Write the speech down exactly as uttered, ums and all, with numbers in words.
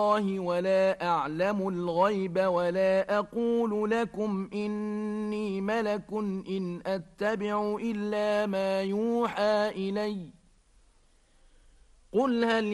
الله ولا أعلم الغيب ولا أقول لكم إني ملك إن أتبع إلا ما يوحى إلي قل هل